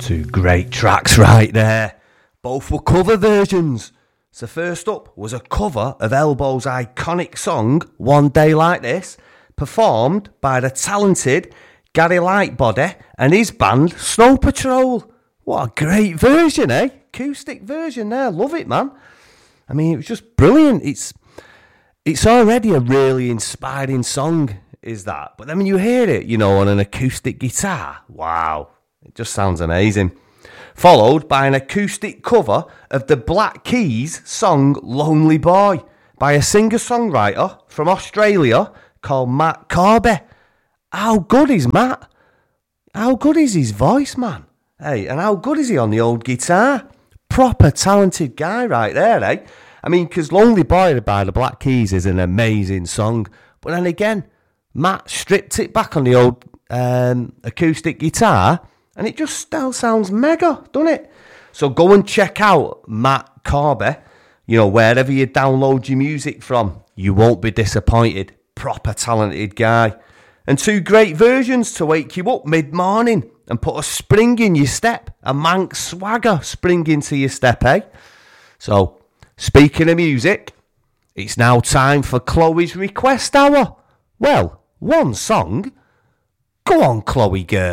Two great tracks right there. Both were cover versions. So first up was a cover of Elbow's iconic song, One Day Like This, performed by the talented Gary Lightbody and his band Snow Patrol. What a great version, eh? Acoustic version there. Love it, man. I mean, it was just brilliant. It's already a really inspiring song, is that? But then when you hear it, you know, on an acoustic guitar, wow, it just sounds amazing. Followed by an acoustic cover of the Black Keys song Lonely Boy by a singer-songwriter from Australia called Matt Corby. How good is Matt? How good is his voice, man? Hey, and how good is he on the old guitar? Proper talented guy right there, eh? I mean, because Lonely Boy by the Black Keys is an amazing song. But then again, Matt stripped it back on the old acoustic guitar and it just still sounds mega, doesn't it? So go and check out Matt Corby, you know, wherever you download your music from. You won't be disappointed. Proper talented guy. And two great versions to wake you up mid-morning and put a spring in your step. A Manx swagger spring into your step, eh? So, speaking of music, it's now time for Chloe's Request Hour. Well, one song. Go on, Chloe girl.